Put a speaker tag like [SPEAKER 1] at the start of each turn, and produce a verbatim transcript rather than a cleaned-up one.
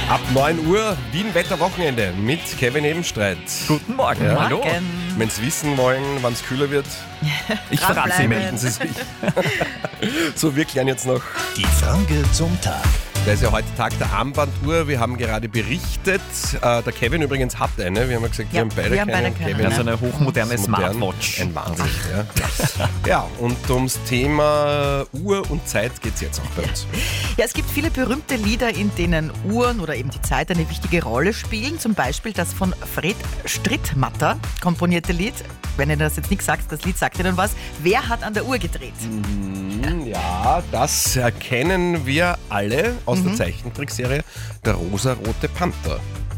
[SPEAKER 1] Ab neun Uhr Wien-Wetter-Wochenende mit Kevin Ebenstreit.
[SPEAKER 2] Guten Morgen.
[SPEAKER 1] Ja.
[SPEAKER 2] Hallo.
[SPEAKER 1] Wenn Sie wissen wollen, wann es kühler wird,
[SPEAKER 2] Ich verrate Sie
[SPEAKER 1] melden Sie sich. So, wir klären jetzt noch.
[SPEAKER 3] Die Frage zum Tag.
[SPEAKER 1] Da ist ja heute Tag der Armbanduhr. Wir haben gerade berichtet, äh, der Kevin übrigens hat eine. Wir haben ja gesagt, wir
[SPEAKER 4] Ja,
[SPEAKER 1] haben beide
[SPEAKER 4] wir haben
[SPEAKER 1] keine.
[SPEAKER 4] beide keine.
[SPEAKER 1] Kevin
[SPEAKER 2] Das ist eine hochmoderne
[SPEAKER 1] ist modern.
[SPEAKER 2] Smartwatch.
[SPEAKER 1] Ein Wahnsinn. Ja. Ja, und ums Thema Uhr und Zeit geht es jetzt auch bei uns.
[SPEAKER 4] Ja, es gibt viele berühmte Lieder, in denen Uhren oder eben die Zeit eine wichtige Rolle spielen. Zum Beispiel das von Fred Strittmatter komponierte Lied. Wenn ihr das jetzt nicht sagt, das Lied sagt Ihnen was. Wer hat an der Uhr gedreht?
[SPEAKER 1] Ja, das erkennen wir alle aus der Zeichentrickserie Der rosarote Panther.